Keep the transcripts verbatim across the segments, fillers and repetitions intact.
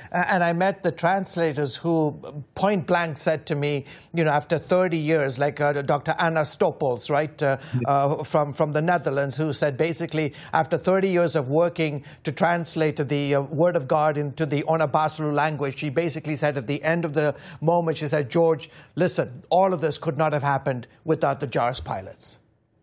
and I met the translators who point blank said to me, you know, after thirty years, like uh, Doctor Anna Stoppels, right, uh, uh, from, from the Netherlands, who said basically after thirty years of working to translate the uh, Word of God into the Onabasulu language, she basically said at the end of the moment, she said, George, listen, all of this could not have happened without the JARS pilots.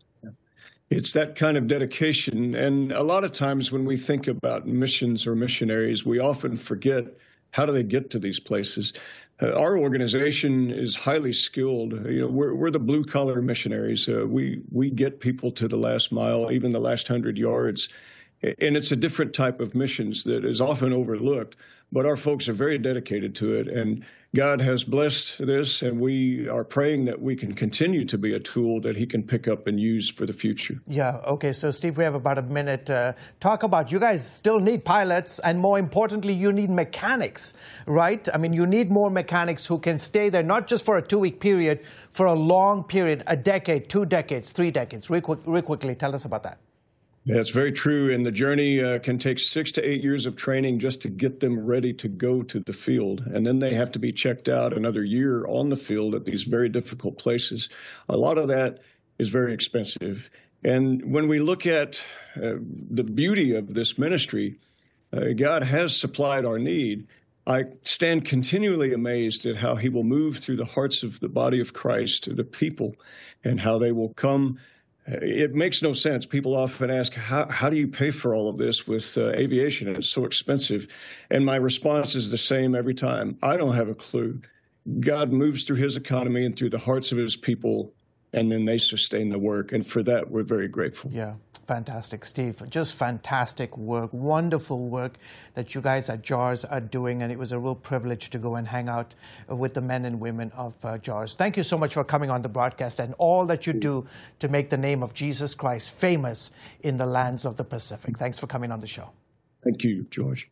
It's that kind of dedication. And a lot of times when we think about missions or missionaries, we often forget how do they get to these places. Uh, our organization is highly skilled. You know, we're, we're the blue-collar missionaries. Uh, we, we get people to the last mile, even the last hundred yards. And it's a different type of missions that is often overlooked. But our folks are very dedicated to it. And God has blessed this, and we are praying that we can continue to be a tool that he can pick up and use for the future. Yeah, okay, so Steve, we have about a minute. Uh, talk about, you guys still need pilots, and more importantly, you need mechanics, right? I mean, you need more mechanics who can stay there, not just for a two-week period, for a long period, a decade, two decades, three decades. Real, quick, real quickly, tell us about that. Yeah, it's very true. And the journey uh, can take six to eight years of training just to get them ready to go to the field. And then they have to be checked out another year on the field at these very difficult places. A lot of that is very expensive. And when we look at uh, the beauty of this ministry, uh, God has supplied our need. I stand continually amazed at how he will move through the hearts of the body of Christ, the people, and how they will come. It makes no sense. People often ask, how, how do you pay for all of this with uh, aviation? And it's so expensive. And my response is the same every time. I don't have a clue. God moves through his economy and through the hearts of his people, and then they sustain the work. And for that, we're very grateful. Yeah, fantastic, Steve. Just fantastic work, wonderful work that you guys at JARS are doing. And it was a real privilege to go and hang out with the men and women of uh, JARS. Thank you so much for coming on the broadcast and all that you do to make the name of Jesus Christ famous in the lands of the Pacific. Thanks for coming on the show. Thank you, George.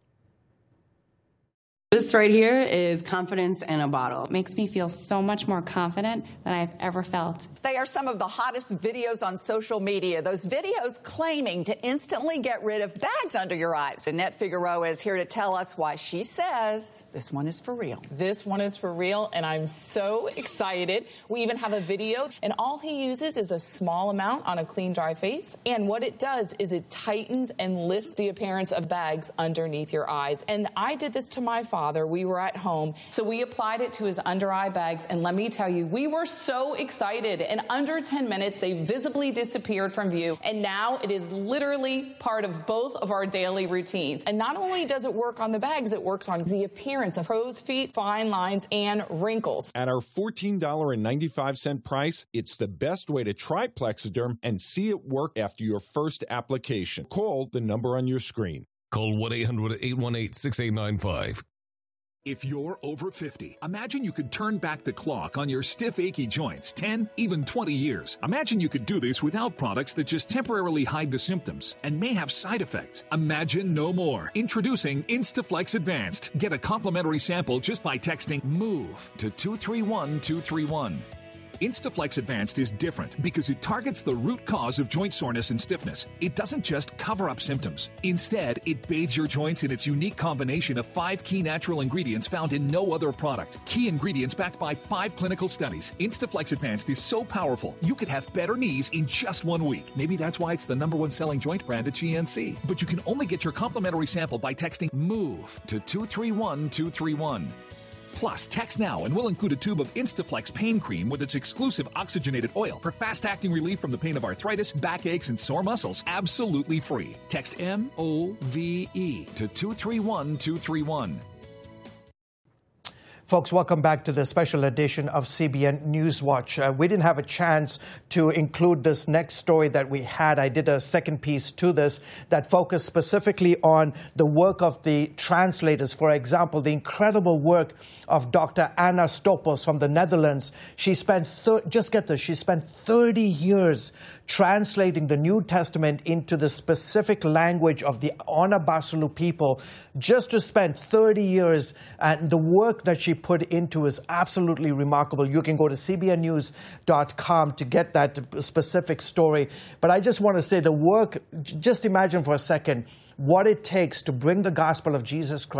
This right here is confidence in a bottle. It makes me feel so much more confident than I've ever felt. They are some of the hottest videos on social media. Those videos claiming to instantly get rid of bags under your eyes. Annette Figueroa is here to tell us why she says this one is for real. This one is for real, and I'm so excited. We even have a video, and all he uses is a small amount on a clean, dry face. And what it does is it tightens and lifts the appearance of bags underneath your eyes. And I did this to my father. We were at home, so we applied it to his under eye bags, and let me tell you, we were so excited. In under ten minutes, they visibly disappeared from view, and now it is literally part of both of our daily routines. And not only does it work on the bags, it works on the appearance of crow's feet, fine lines, and wrinkles. At our fourteen ninety-five price, it's the best way to try Plexiderm and see it work after your first application. Call the number on your screen. Call one eight hundred, eight one eight, six eight nine five. If you're over fifty, imagine you could turn back the clock on your stiff, achy joints ten, even twenty years. Imagine you could do this without products that just temporarily hide the symptoms and may have side effects. Imagine no more. Introducing Instaflex Advanced. Get a complimentary sample just by texting MOVE to two three one two three one. Instaflex Advanced is different because it targets the root cause of joint soreness and stiffness. It doesn't just cover up symptoms. Instead, it bathes your joints in its unique combination of five key natural ingredients found in no other product. Key ingredients backed by five clinical studies. Instaflex Advanced is so powerful, you could have better knees in just one week. Maybe that's why it's the number one selling joint brand at G N C. But you can only get your complimentary sample by texting MOVE to two three one two three one. Plus, text now and we'll include a tube of Instaflex pain cream with its exclusive oxygenated oil for fast-acting relief from the pain of arthritis, backaches, and sore muscles, absolutely free. Text M O V E to two three one two three one. Folks, welcome back to the special edition of C B N Newswatch. Uh, we didn't have a chance to include this next story that we had. I did a second piece to this that focused specifically on the work of the translators. For example, the incredible work of Doctor Anna Stoppels from the Netherlands. She spent, thir- just get this, she spent thirty years translating the New Testament into the specific language of the Onabasulu people, just to spend thirty years. And the work that she put into is absolutely remarkable. You can go to C B N news dot com to get that specific story. But I just want to say the work, just imagine for a second what it takes to bring the gospel of Jesus Christ